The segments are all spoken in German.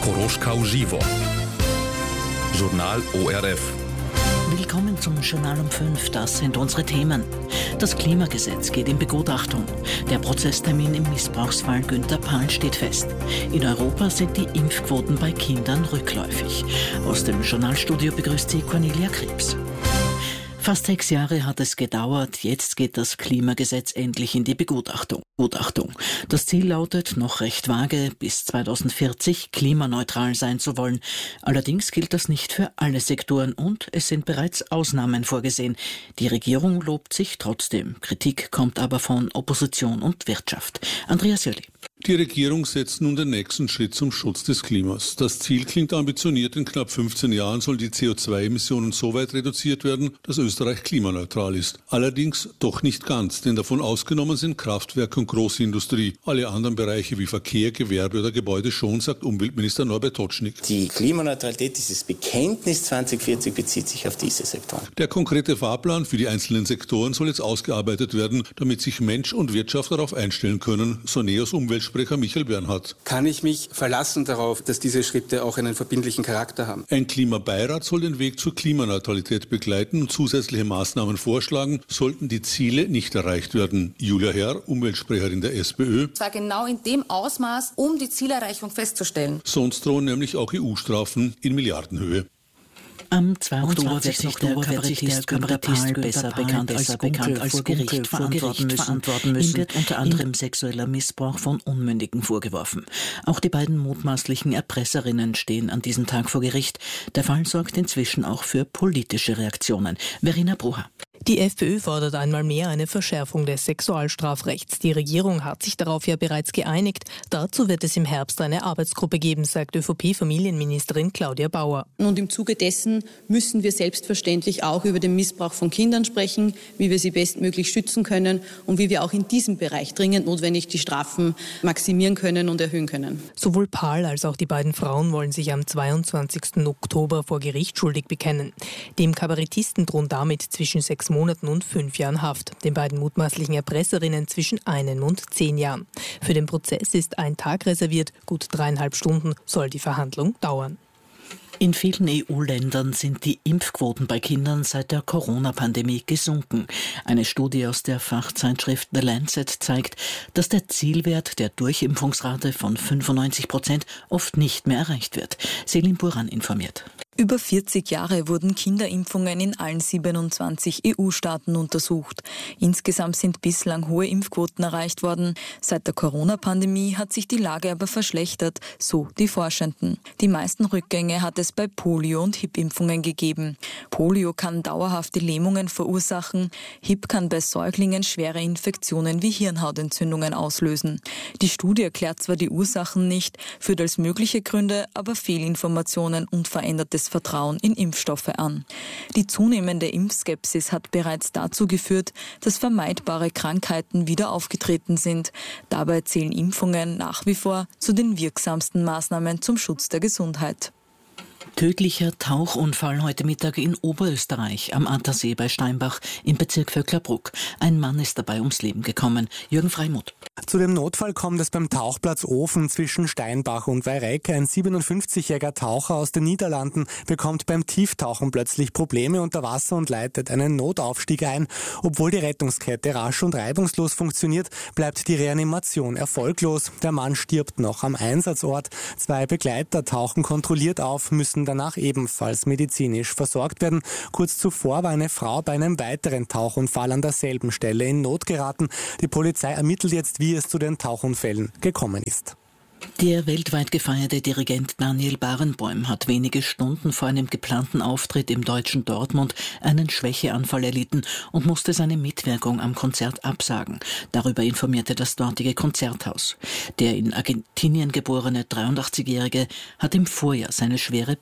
Koroschka Uživo. Journal ORF. Willkommen zum Journal um 5. Das sind unsere Themen. Das Klimagesetz geht in Begutachtung. Der Prozesstermin im Missbrauchsfall Günter Pahl steht fest. In Europa sind die Impfquoten bei Kindern rückläufig. Aus dem Journalstudio begrüßt sie Cornelia Krebs. Fast 6 Jahre hat es gedauert, jetzt geht das Klimagesetz endlich in die Begutachtung. Das Ziel lautet, noch recht vage, bis 2040 klimaneutral sein zu wollen. Allerdings gilt das nicht für alle Sektoren und es sind bereits Ausnahmen vorgesehen. Die Regierung lobt sich trotzdem. Kritik kommt aber von Opposition und Wirtschaft. Andreas Jöli. Die Regierung setzt nun den nächsten Schritt zum Schutz des Klimas. Das Ziel klingt ambitioniert. In knapp 15 Jahren soll die CO2-Emissionen so weit reduziert werden, dass Österreich klimaneutral ist. Allerdings doch nicht ganz, denn davon ausgenommen sind Kraftwerke und große Industrie. Alle anderen Bereiche wie Verkehr, Gewerbe oder Gebäude schon, sagt Umweltminister Norbert Totschnig. Die Klimaneutralität, dieses Bekenntnis 2040 bezieht sich auf diese Sektoren. Der konkrete Fahrplan für die einzelnen Sektoren soll jetzt ausgearbeitet werden, damit sich Mensch und Wirtschaft darauf einstellen können, so NEOS Umweltsprecher Michael Bernhardt. Kann ich mich verlassen darauf, dass diese Schritte auch einen verbindlichen Charakter haben? Ein Klimabeirat soll den Weg zur Klimaneutralität begleiten und zusätzliche Maßnahmen vorschlagen, sollten die Ziele nicht erreicht werden. Julia Herr, Umweltsprecherin der SPÖ. Zwar genau in dem Ausmaß, um die Zielerreichung festzustellen. Sonst drohen nämlich auch EU-Strafen in Milliardenhöhe. Am 2. Oktober wird sich der Kabarettist Günter Pahl, besser bekannt als Gunkel, vor Gericht verantworten müssen. Ihm wird unter anderem sexueller Missbrauch von Unmündigen vorgeworfen. Auch die beiden mutmaßlichen Erpresserinnen stehen an diesem Tag vor Gericht. Der Fall sorgt inzwischen auch für politische Reaktionen. Verena Brucher. Die FPÖ fordert einmal mehr eine Verschärfung des Sexualstrafrechts. Die Regierung hat sich darauf ja bereits geeinigt. Dazu wird es im Herbst eine Arbeitsgruppe geben, sagt ÖVP-Familienministerin Claudia Bauer. Und im Zuge dessen müssen wir selbstverständlich auch über den Missbrauch von Kindern sprechen, wie wir sie bestmöglich schützen können und wie wir auch in diesem Bereich dringend notwendig die Strafen maximieren können und erhöhen können. Sowohl Pahl als auch die beiden Frauen wollen sich am 22. Oktober vor Gericht schuldig bekennen. Dem Kabarettisten drohen damit zwischen 6 Monaten und 5 Jahren Haft. Den beiden mutmaßlichen Erpresserinnen zwischen 1 und 10 Jahren. Für den Prozess ist ein Tag reserviert. Gut 3,5 Stunden soll die Verhandlung dauern. In vielen EU-Ländern sind die Impfquoten bei Kindern seit der Corona-Pandemie gesunken. Eine Studie aus der Fachzeitschrift The Lancet zeigt, dass der Zielwert der Durchimpfungsrate von 95% oft nicht mehr erreicht wird. Selim Buran informiert. Über 40 Jahre wurden Kinderimpfungen in allen 27 EU-Staaten untersucht. Insgesamt sind bislang hohe Impfquoten erreicht worden. Seit der Corona-Pandemie hat sich die Lage aber verschlechtert, so die Forschenden. Die meisten Rückgänge hat es bei Polio- und HIP-Impfungen gegeben. Polio kann dauerhafte Lähmungen verursachen. HIP kann bei Säuglingen schwere Infektionen wie Hirnhautentzündungen auslösen. Die Studie erklärt zwar die Ursachen nicht, führt als mögliche Gründe aber Fehlinformationen und verändertes Vertrauen in Impfstoffe an. Die zunehmende Impfskepsis hat bereits dazu geführt, dass vermeidbare Krankheiten wieder aufgetreten sind. Dabei zählen Impfungen nach wie vor zu den wirksamsten Maßnahmen zum Schutz der Gesundheit. Tödlicher Tauchunfall heute Mittag in Oberösterreich am Attersee bei Steinbach im Bezirk Vöcklerbruck. Ein Mann ist dabei ums Leben gekommen. Jürgen Freimuth. Zu dem Notfall kommt es beim Tauchplatz Ofen zwischen Steinbach und Weyreck. Ein 57-jähriger Taucher aus den Niederlanden bekommt beim Tieftauchen plötzlich Probleme unter Wasser und leitet einen Notaufstieg ein. Obwohl die Rettungskette rasch und reibungslos funktioniert, bleibt die Reanimation erfolglos. Der Mann stirbt noch am Einsatzort. 2 Begleiter tauchen kontrolliert auf, müssen danach ebenfalls medizinisch versorgt werden. Kurz zuvor war eine Frau bei einem weiteren Tauchunfall an derselben Stelle in Not geraten. Die Polizei ermittelt jetzt, wie es zu den Tauchunfällen gekommen ist. Der weltweit gefeierte Dirigent Daniel Barenboim hat wenige Stunden vor einem geplanten Auftritt im deutschen Dortmund einen Schwächeanfall erlitten und musste seine Mitwirkung am Konzert absagen. Darüber informierte das dortige Konzerthaus. Der in Argentinien geborene 83-Jährige hat im Vorjahr seine schwere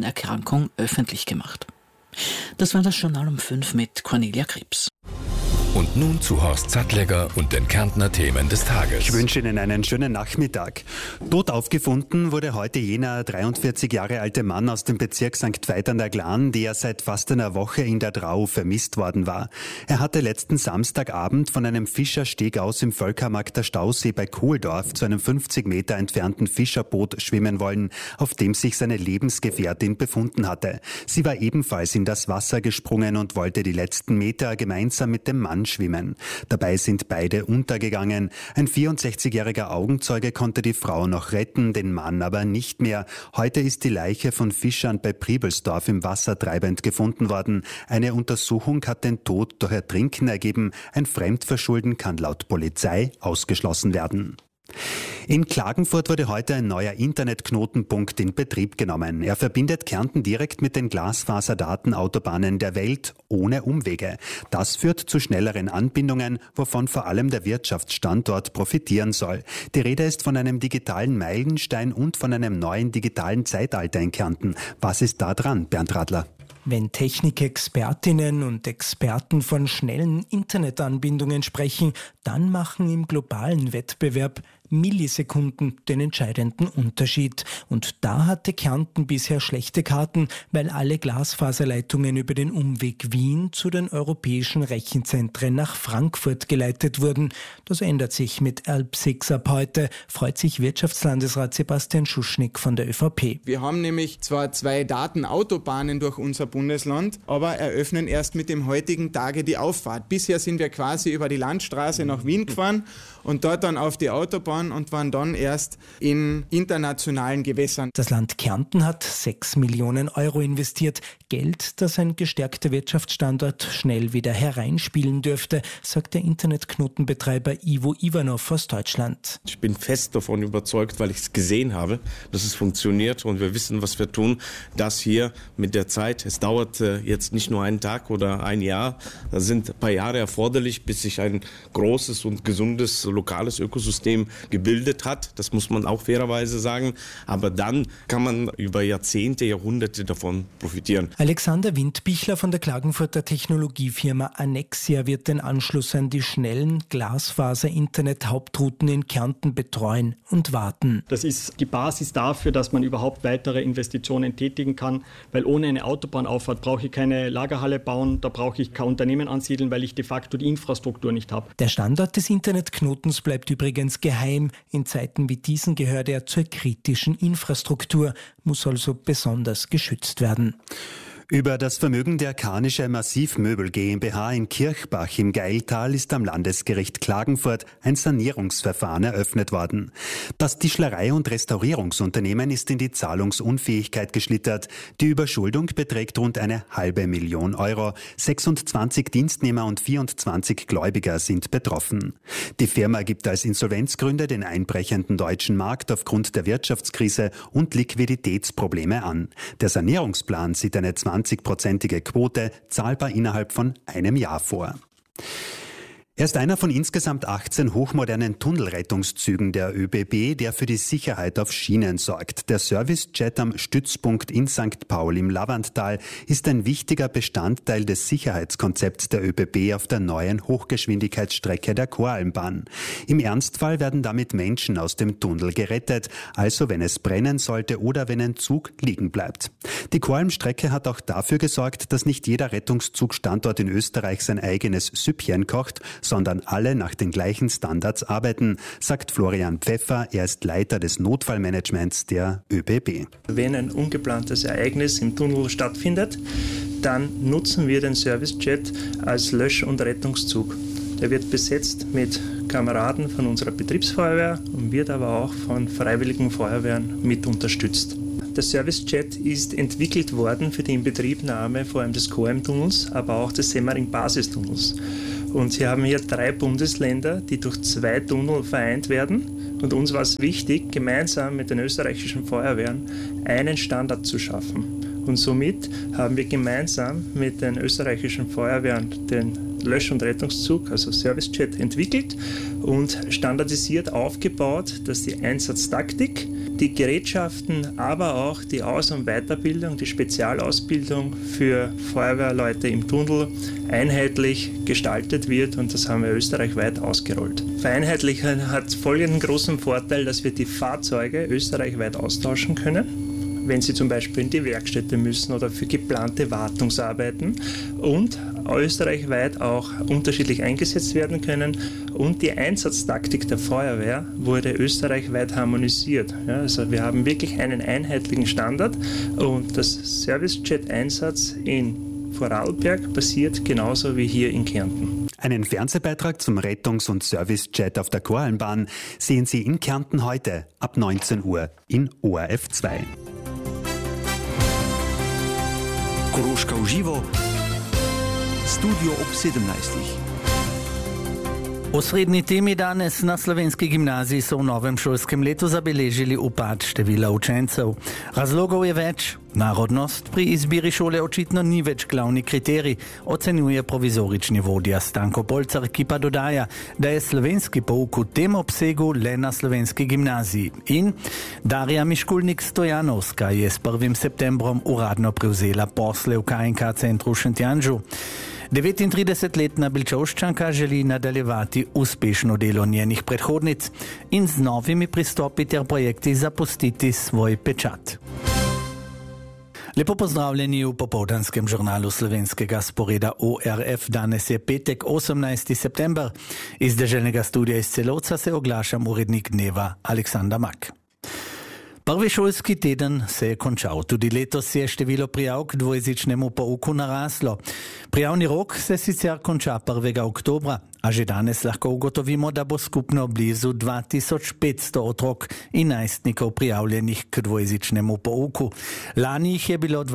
Parkinson-Erkrankung öffentlich gemacht. Das war das Journal um 5 mit Cornelia Krebs. Und nun zu Horst Sattlegger und den Kärntner Themen des Tages. Ich wünsche Ihnen einen schönen Nachmittag. Tot aufgefunden wurde heute jener 43 Jahre alte Mann aus dem Bezirk St. Veit an der Glan, der seit fast einer Woche in der Drau vermisst worden war. Er hatte letzten Samstagabend von einem Fischersteg aus im Völkermarkt der Stausee bei Kohldorf zu einem 50 Meter entfernten Fischerboot schwimmen wollen, auf dem sich seine Lebensgefährtin befunden hatte. Sie war ebenfalls in das Wasser gesprungen und wollte die letzten Meter gemeinsam mit dem Mann schwimmen. Dabei sind beide untergegangen. Ein 64-jähriger Augenzeuge konnte die Frau noch retten, den Mann aber nicht mehr. Heute ist die Leiche von Fischern bei Priebelsdorf im Wasser treibend gefunden worden. Eine Untersuchung hat den Tod durch Ertrinken ergeben. Ein Fremdverschulden kann laut Polizei ausgeschlossen werden. In Klagenfurt wurde heute ein neuer Internetknotenpunkt in Betrieb genommen. Er verbindet Kärnten direkt mit den Glasfaserdatenautobahnen der Welt ohne Umwege. Das führt zu schnelleren Anbindungen, wovon vor allem der Wirtschaftsstandort profitieren soll. Die Rede ist von einem digitalen Meilenstein und von einem neuen digitalen Zeitalter in Kärnten. Was ist da dran, Bernd Radler? Wenn Technikexpertinnen und Experten von schnellen Internetanbindungen sprechen, dann machen im globalen Wettbewerb Millisekunden den entscheidenden Unterschied. Und da hatte Kärnten bisher schlechte Karten, weil alle Glasfaserleitungen über den Umweg Wien zu den europäischen Rechenzentren nach Frankfurt geleitet wurden. Das ändert sich mit ALP6 ab heute, freut sich Wirtschaftslandesrat Sebastian Schuschnigg von der ÖVP. Wir haben nämlich zwar 2 Datenautobahnen durch unser Bundesland, aber eröffnen erst mit dem heutigen Tage die Auffahrt. Bisher sind wir quasi über die Landstraße nach Wien gefahren und dort dann auf die Autobahn und waren dann erst in internationalen Gewässern. Das Land Kärnten hat 6 Millionen Euro investiert. Geld, das ein gestärkter Wirtschaftsstandort schnell wieder hereinspielen dürfte, sagt der Internetknotenbetreiber Ivo Ivanov aus Deutschland. Ich bin fest davon überzeugt, weil ich es gesehen habe, dass es funktioniert und wir wissen, was wir tun, dass hier mit der Zeit, es dauert jetzt nicht nur einen Tag oder ein Jahr, da sind ein paar Jahre erforderlich, bis sich ein großes und gesundes lokales Ökosystem gebildet hat. Das muss man auch fairerweise sagen. Aber dann kann man über Jahrzehnte, Jahrhunderte davon profitieren. Alexander Windbichler von der Klagenfurter Technologiefirma Annexia wird den Anschluss an die schnellen Glasfaser-Internet-Hauptrouten in Kärnten betreuen und warten. Das ist die Basis dafür, dass man überhaupt weitere Investitionen tätigen kann, weil ohne eine Autobahnauffahrt brauche ich keine Lagerhalle bauen, da brauche ich kein Unternehmen ansiedeln, weil ich de facto die Infrastruktur nicht habe. Der Standort des Internetknotens bleibt übrigens geheim. In Zeiten wie diesen gehört er zur kritischen Infrastruktur, muss also besonders geschützt werden. Über das Vermögen der Karnische Massivmöbel GmbH in Kirchbach im Geiltal ist am Landesgericht Klagenfurt ein Sanierungsverfahren eröffnet worden. Das Tischlerei- und Restaurierungsunternehmen ist in die Zahlungsunfähigkeit geschlittert. Die Überschuldung beträgt rund 500.000 Euro. 26 Dienstnehmer und 24 Gläubiger sind betroffen. Die Firma gibt als Insolvenzgründe den einbrechenden deutschen Markt aufgrund der Wirtschaftskrise und Liquiditätsprobleme an. Der Sanierungsplan sieht eine 20-prozentige Quote, zahlbar innerhalb von einem Jahr vor. Er ist einer von insgesamt 18 hochmodernen Tunnelrettungszügen der ÖBB, der für die Sicherheit auf Schienen sorgt. Der Servicejet am Stützpunkt in St. Paul im Lavanttal ist ein wichtiger Bestandteil des Sicherheitskonzepts der ÖBB auf der neuen Hochgeschwindigkeitsstrecke der Koralmbahn. Im Ernstfall werden damit Menschen aus dem Tunnel gerettet, also wenn es brennen sollte oder wenn ein Zug liegen bleibt. Die Koralmstrecke hat auch dafür gesorgt, dass nicht jeder Rettungszugstandort in Österreich sein eigenes Süppchen kocht, sondern alle nach den gleichen Standards arbeiten, sagt Florian Pfeffer. Er ist Leiter des Notfallmanagements der ÖBB. Wenn ein ungeplantes Ereignis im Tunnel stattfindet, dann nutzen wir den Servicejet als Lösch- und Rettungszug. Der wird besetzt mit Kameraden von unserer Betriebsfeuerwehr und wird aber auch von freiwilligen Feuerwehren mit unterstützt. Der Servicejet ist entwickelt worden für die Inbetriebnahme vor allem des KM-Tunnels, aber auch des Semmering-Basistunnels. Und Sie haben hier 3 Bundesländer, die durch 2 Tunnel vereint werden. Und uns war es wichtig, gemeinsam mit den österreichischen Feuerwehren einen Standard zu schaffen. Und somit haben wir gemeinsam mit den österreichischen Feuerwehren den Lösch- und Rettungszug, also Servicejet, entwickelt und standardisiert aufgebaut, dass die Einsatztaktik die Gerätschaften, aber auch die Aus- und Weiterbildung, die Spezialausbildung für Feuerwehrleute im Tunnel einheitlich gestaltet wird, und das haben wir österreichweit ausgerollt. Vereinheitlichen hat folgenden großen Vorteil, dass wir die Fahrzeuge österreichweit austauschen können, wenn sie zum Beispiel in die Werkstätte müssen oder für geplante Wartungsarbeiten, und österreichweit auch unterschiedlich eingesetzt werden können. Und die Einsatztaktik der Feuerwehr wurde österreichweit harmonisiert. Ja, also wir haben wirklich einen einheitlichen Standard, und das Service-Jet-Einsatz in Vorarlberg passiert genauso wie hier in Kärnten. Einen Fernsehbeitrag zum Rettungs- und Service-Jet auf der Koralmbahn sehen Sie in Kärnten heute ab 19 Uhr in ORF 2. Koroška v živo, studio ob 17. Osrednji temi danes na Slovenski gimnaziji so v novem šolskem letu zabeležili upad števila učencev. Razlogov je več. Narodnost pri izbiri šole očitno ni več glavni kriterij, ocenjuje provizorični vodja Stanko Polcar, ki pa dodaja, da je slovenski pouk v tem obsegu le na Slovenski gimnaziji. In Darja Miškulnik-Stojanovska je s 1. septembrom uradno prevzela posle v KNK centru v Šentjanžu. 39-letna Bilčovščanka želi nadaljevati uspešno delo njenih predhodnic in z novimi pristopi ter projekti zapustiti svoj pečat. Lepo pozdravljeni v popoldanskem žurnalu slovenskega sporeda ORF. Danes je petek, 18. september. Iz deželnega studia iz Celovca se oglašam urednik dneva Aleksandar Mak. Prvi šolski teden se je končal. Tudi letos je število prijav k dvojezičnemu pouku naraslo. Prijavni rok se sicer konča 1. oktobra, a že danes lahko ugotovimo, da bo skupno blizu 2500 otrok in najstnikov prijavljenih k dvojezičnemu pouku. Lani jih je bilo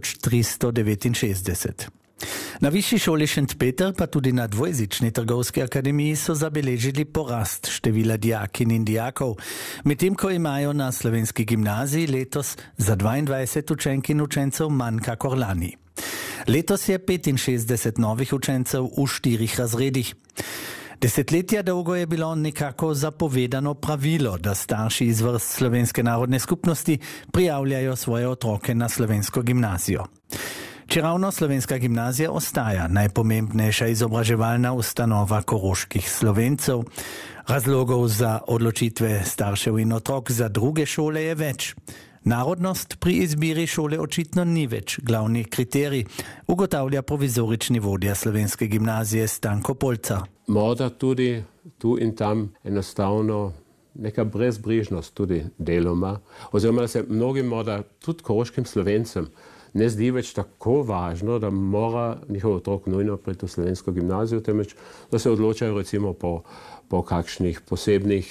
2369. Na Višji šoli Šentpeter pa tudi na dvojezični trgovski akademiji so zabeležili porast števila dijakinj in dijakov, medtem ko imajo na Slovenski gimnaziji letos za 22 učenk in učencev manj kakor lani. Letos je 65 novih učencev v 4 razredih. Desetletja dolgo je bilo nekako zapovedano pravilo, da starši iz vrst slovenske narodne skupnosti prijavljajo svoje otroke na slovensko gimnazijo. Čeravno Slovenska gimnazija ostaja najpomembnejša izobraževalna ustanova koroških Slovencev, razlogov za odločitve staršev in otrok za druge šole je več. Narodnost pri izbiri šole očitno ni več glavni kriterij, ugotavlja provizorični vodja Slovenske gimnazije Stanko Polcar. Morda tudi tu in tam enostavno neka brezbrižnost tudi deloma, oziroma da se mnogim morda tudi koroškim Slovencem ne zdi več tako važno, da mora njihov otrok nujno priti v slovensko gimnazijo, temveč da se odločajo recimo po kakšnih posebnih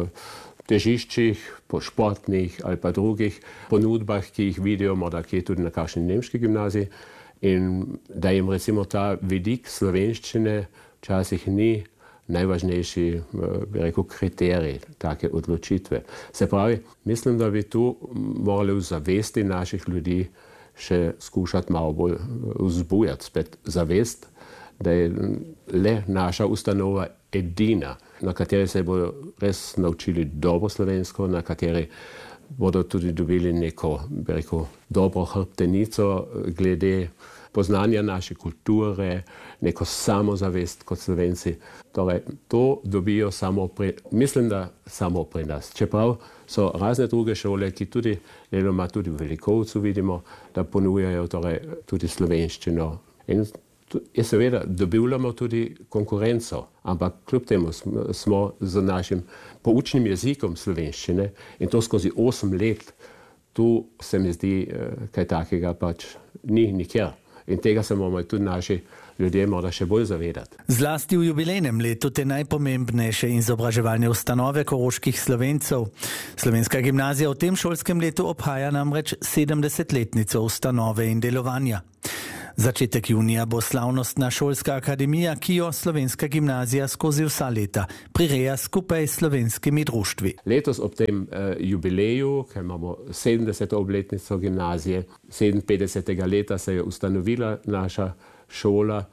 težiščih, po športnih ali pa drugih ponudbah, ki jih vidijo morda kje tudi na kakšni nemški gimnaziji, in da jim recimo ta vidik slovenščine včasih ni najvažnejši, bi rekel, kriterij take odločitve. Se pravi, mislim, da bi tu morali v zavesti naših ljudi še skušati malo bolj vzbujati spet zavest, da je le naša ustanova edina, na kateri se bodo res naučili dobro slovensko, na kateri bodo tudi dobili neko, bi rekel, dobro hrbtenico glede poznanja naše kulture, neko samozavest kot Slovenci. Torej, to dobijo mislim, da samo pri nas. Čeprav so razne druge šole, ki tudi deloma tudi v Velikovcu vidimo, da ponujajo torej tudi slovenščino. In seveda dobivamo tudi konkurenco, ampak kljub temu smo z našim poučnim jezikom slovenščine in to skozi 8 let, tu se mi zdi kaj takega pač ni nikjer. In tega se moramo tudi naši ljudje morda še bolj zavedati. Zlasti v jubilejnem letu te najpomembnejše izobraževalne ustanove koroških Slovencev. Slovenska gimnazija v tem šolskem letu obhaja namreč 70-letnico ustanove in delovanja. Začetek junija bo slavnostna šolska akademija, ki jo Slovenska gimnazija skozi vsa leta prireja skupaj s slovenskimi društvi. Letos ob tem jubileju, ker imamo 70. obletnico gimnazije, 57. leta se je ustanovila naša šola,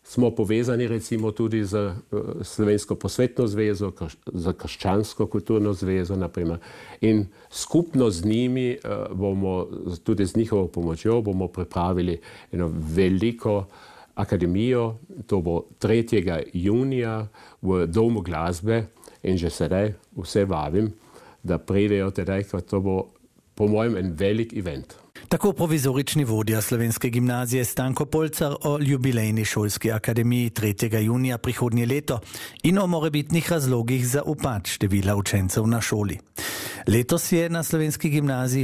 Smo povezani recimo tudi z Slovensko prosvetno zvezo, z Krščansko kulturno zvezo naprimer. In skupno z njimi bomo, tudi z njihovo pomočjo, bomo pripravili eno veliko akademijo. To bo 3. junija v Domu glasbe in že sedaj vse vabim, da pridejo tedaj, ker to bo po mojem en velik event. Tako provizorični vodja Slovenske gimnazije Stanko Polcar o jubilejni šolski akademiji 3. junija prihodnje leto in o morebitnih razlogih za upad števila učencev na šoli. Letos je na Slovenski gimnaziji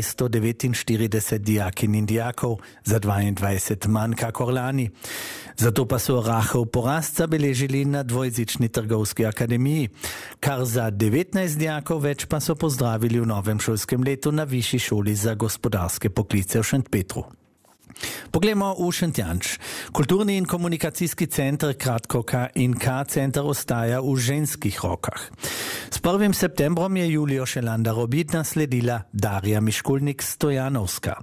449 dijakinj in dijakov, za 22 manj kakor lani. Zato pa so rahel porast zabeležili na dvojezični trgovski akademiji. Kar za 19 dijakov več pa so pozdravili v novem šolskem letu na Višji šoli za gospodarske poklice v Šentpetru. Poglejmo v Šentjanž. Kulturni in komunikacijski center, kratko KNK center, ostaja v ženskih rokah. S 1. septembrom je Julijo Šelanda-Robid nasledila Darja Miškulnik-Stojanovska.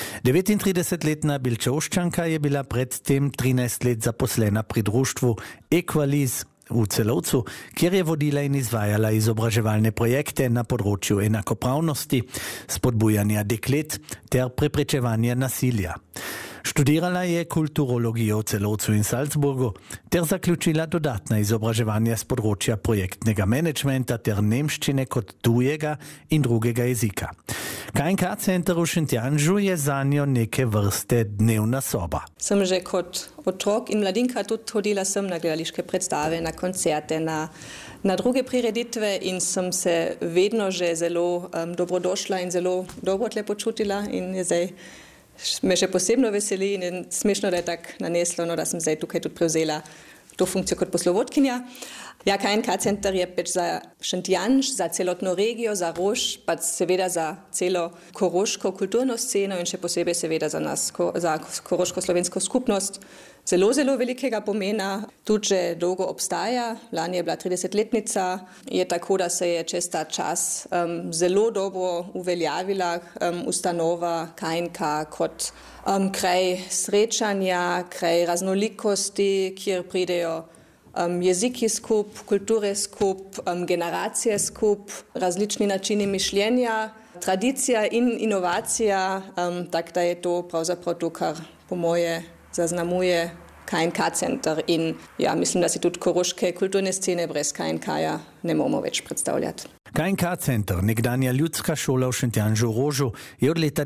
39-letna Bilčevščanka je bila predtem 13 let zaposlena pri društvu Equalize v Celovcu, kjer je vodila in izvajala izobraževalne projekte na področju enakopravnosti, spodbujanja deklet ter preprečevanja nasilja. Študirala je kulturologijo v Celovcu in Salzburgu ter zaključila dodatna izobraževanja z področja projektnega menedžmenta ter nemščine kot tujega in drugega jezika. KNK center v Šentjanžu je zanjo neke vrste dnevna soba. Sem že kot otrok in mladinka tudi hodila sem na gledališke predstave, na koncerte, na druge prireditve in sem se vedno že zelo dobrodošla in zelo dobro tle počutila in je zdaj me še posebno veseli in je smešno, da je tako naneslo, da sem zdaj tukaj tudi prevzela to funkcijo kot poslovodkinja. Ja, KNK center je pač za Šentjanž, za celotno regijo, za Rož, pa seveda za celo koroško kulturno sceno in še posebej seveda za nas, za koroško-slovensko skupnost. Zelo, zelo velikega pomena, tudi že dolgo obstaja. Lani je bila 30-letnica, je tako, da se je čez ta čas zelo dobro uveljavila ustanova KNK kot kraj srečanja, kraj raznolikosti, kjer pridejo jeziki skup, kulture skup, generacije skup, različni načini mišljenja, tradicija in inovacija, tako da je to pravzaprav to, kar po moje zaznamuje KNK center in ja, mislim, da si tudi koroške kulturne scene brez KNK-ja ne moramo več predstavljati. KNK center, nekdanja ljudska šola v Šentjanžu Rožu, je od leta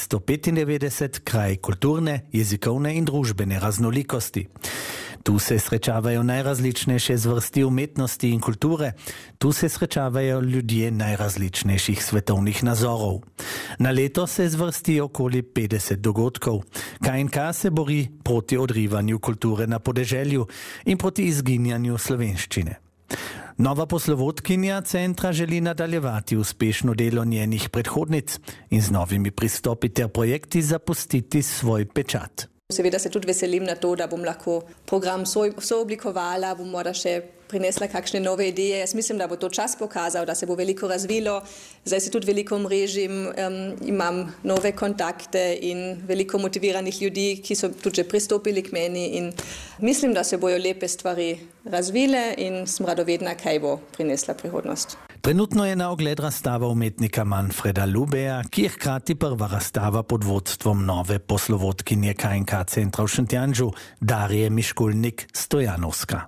1995 kraj kulturne, jezikovne in družbene raznolikosti. Tu se srečavajo najrazličnejše zvrsti umetnosti in kulture, tu se srečavajo ljudje najrazličnejših svetovnih nazorov. Na leto se zvrsti okoli 50 dogodkov. KNK se bori proti odrivanju kulture na podeželju in proti izginjanju slovenščine. Nova poslovodkinja centra želi nadaljevati uspešno delo njenih predhodnic in z novimi pristopi ter projekti zapustiti svoj pečat. Seveda se tudi veselim na to, da bom lahko program sooblikovala, bom morda še prinesla kakšne nove ideje. Jaz mislim, da bo to čas pokazal, da se bo veliko razvilo. Zdaj se tudi veliko mrežim, imam nove kontakte in veliko motiviranih ljudi, ki so tudi že pristopili k meni in mislim, da se bojo lepe stvari razvile in sem radovedna, kaj bo prinesla prihodnost. Trenutno je na ogled razstava umetnika Manfreda Lubeja, ki je hkrati prva razstava pod vodstvom nove poslovodkinje KNK centra v Šentjanžu, Darje Miškulnik-Stojanovska.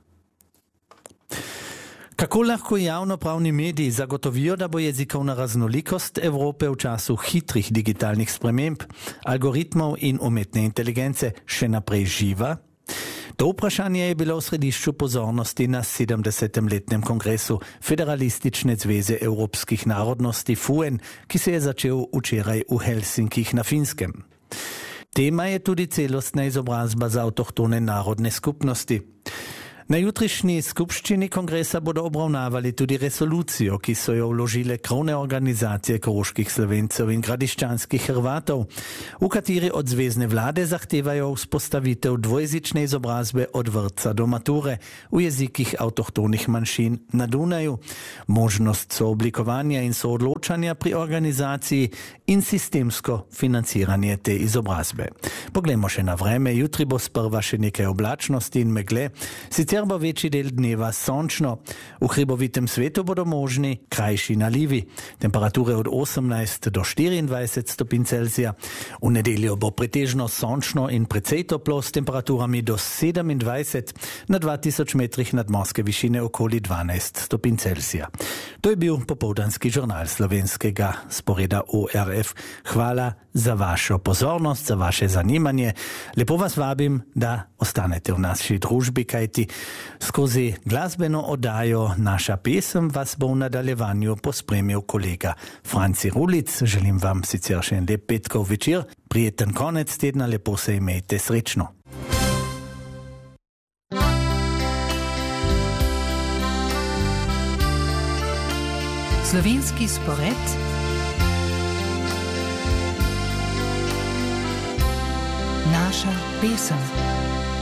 Kako lahko javnopravni mediji zagotovijo, da bo jezikovna raznolikost Evrope v času hitrih digitalnih sprememb, algoritmov in umetne inteligence še naprej živa? To vprašanje je bilo v središču pozornosti na 70. kongresu Federalistične zveze evropskih narodnosti FUEN, ki se je začel včeraj v Helsinkih na Finskem. Tema je tudi celostna izobrazba za avtohtone narodne skupnosti. Na jutrišnji skupščini kongresa bodo obravnavali tudi resolucijo, ki so jo vložile krovne organizacije koroških Slovencev in gradiščanskih Hrvatov, v kateri od zvezne vlade zahtevajo vzpostavitev dvojezične izobrazbe od vrtca do mature v jezikih avtohtonih manjšin na Dunaju, možnost sooblikovanja in soodločanja pri organizaciji in sistemsko financiranje te izobrazbe. Poglejmo še na vreme, jutri bo sprva še nekaj oblačnosti in megle, sicer bo večji del dneva sončno. V hribovitem svetu bodo možni krajši nalivi. Temperature od 18 do 24 stopinj Celzija. V nedeljo bo pretežno sončno in precej toplo s temperaturami do 27, na 2000 metrih nadmorske višine okoli 12 stopinj Celzija. To je bil popoldanski žurnal slovenskega sporeda ORF. Hvala za vašo pozornost, za vaše zanimanje. Lepo vas vabim, da ostanete v naši družbi, kajti skozi glasbeno oddajo Naša pesem vas bo v nadaljevanju pospremil kolega Franci Rulic. Želim vam sicer še en lep petkov večer, prijeten konec tedna, lepo se imejte, srečno. Slovenski spored Naša pesem.